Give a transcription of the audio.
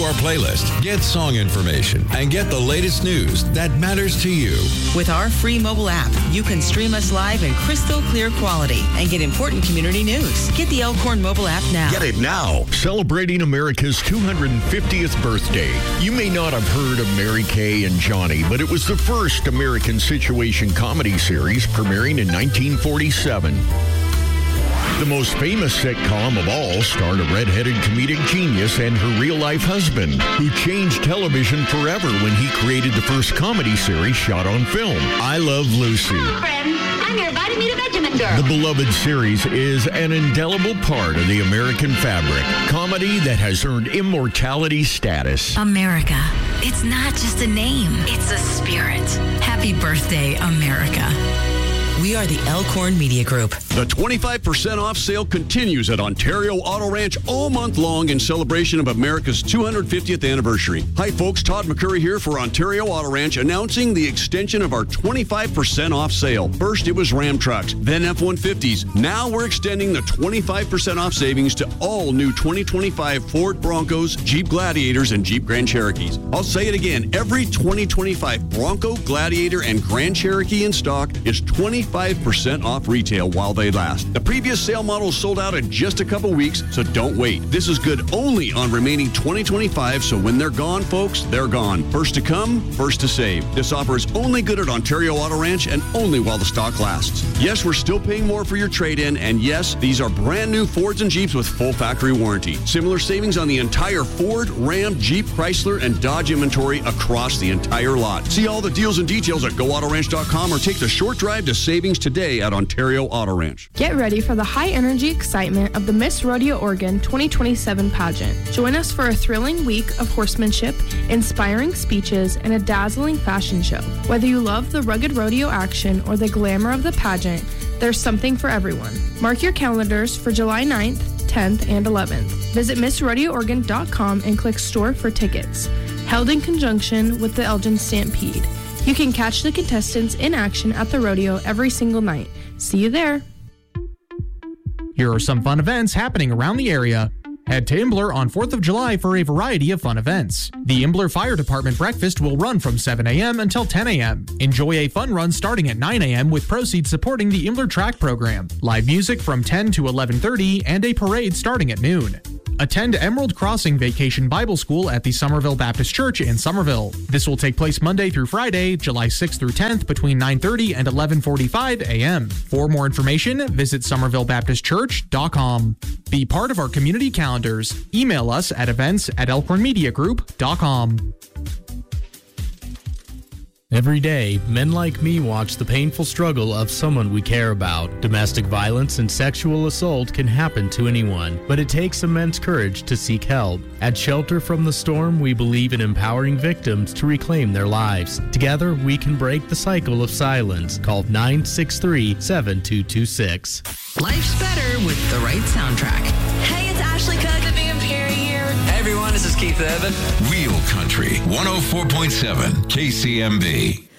our playlist, get song information, and get the latest news that matters to you. With our free mobile app, you can stream us live in crystal clear quality and get important community news. Get the Elkhorn mobile app now. Get it now. Celebrating America's 250th birthday. You may not have heard of Mary Kay and Johnny, but it was the first American situation comedy series premiering in 1947. The most famous sitcom of all starred a red-headed comedic genius and her real-life husband, who changed television forever when he created the first comedy series shot on film, I Love Lucy. Hello, friends. I'm your invited me to Benjamin girl. The beloved series is an indelible part of the American fabric, comedy that has earned immortality status. America. It's not just a name, it's a spirit. Happy birthday, America. We are the Elkhorn Media Group. The 25% off sale continues at Ontario Auto Ranch all month long in celebration of America's 250th anniversary. Hi, folks. Todd McCurry here for Ontario Auto Ranch, announcing the extension of our 25% off sale. First, it was Ram trucks, then F-150s. Now we're extending the 25% off savings to all new 2025 Ford Broncos, Jeep Gladiators, and Jeep Grand Cherokees. I'll say it again. Every 2025 Bronco, Gladiator, and Grand Cherokee in stock is 25% off retail while they last. The previous sale model sold out in just a couple weeks, so don't wait. This is good only on remaining 2025, so when they're gone, folks, they're gone. First to come, first to save. This offer is only good at Ontario Auto Ranch and only while the stock lasts. Yes, we're still paying more for your trade-in, and yes, these are brand new Fords and Jeeps with full factory warranty. Similar savings on the entire Ford, Ram, Jeep, Chrysler, and Dodge inventory across the entire lot. See all the deals and details at GoAutoRanch.com or take the short drive to savings today at Ontario Auto Ranch. Get ready for the high-energy excitement of the Miss Rodeo Oregon 2027 pageant. Join us for a thrilling week of horsemanship, inspiring speeches, and a dazzling fashion show. Whether you love the rugged rodeo action or the glamour of the pageant, there's something for everyone. Mark your calendars for July 9th, 10th, and 11th. Visit MissRodeoOregon.com and click Store for tickets. Held in conjunction with the Elgin Stampede. You can catch the contestants in action at the rodeo every single night. See you there. Here are some fun events happening around the area. Head to Imbler on 4th of July for a variety of fun events. The Imbler Fire Department breakfast will run from 7 a.m. until 10 a.m. Enjoy a fun run starting at 9 a.m. with proceeds supporting the Imbler Track program. Live music from 10 to 11:30 and a parade starting at noon. Attend Emerald Crossing Vacation Bible School at the Somerville Baptist Church in Somerville. This will take place Monday through Friday, July 6th through 10th between 9:30 and 11:45 a.m. For more information, visit somervillebaptistchurch.com. Be part of our community calendars. Email us at events@elkhornmediagroup.com. Every day, men like me watch the painful struggle of someone we care about. Domestic violence and sexual assault can happen to anyone, but it takes immense courage to seek help. At Shelter from the Storm, we believe in empowering victims to reclaim their lives. Together, we can break the cycle of silence. Call 963-7226. Life's better with the right soundtrack. Hey, it's Ashley Cook. Vivian Perry here. Hey everyone, this is Keith Urban. Real Country 104.7 KCMB.